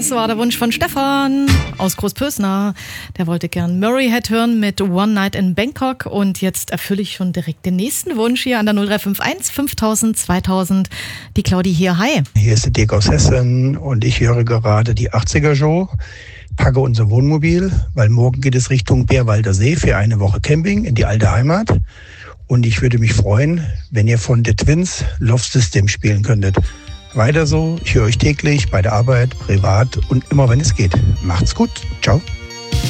Das war der Wunsch von Stefan aus Großpösner. Der wollte gern Murray Head hören mit One Night in Bangkok. Und jetzt erfülle ich schon direkt den nächsten Wunsch hier an der 0351 5000 2000. Die Claudi hier, hi. Hier ist der Dirk aus Hessen und ich höre gerade die 80er-Show. Packe unser Wohnmobil, weil morgen geht es Richtung Bärwalder See für eine Woche Camping in die alte Heimat. Und ich würde mich freuen, wenn ihr von The Twins Love System spielen könntet. Weiter so, ich höre euch täglich bei der Arbeit, privat und immer wenn es geht. Macht's gut, ciao.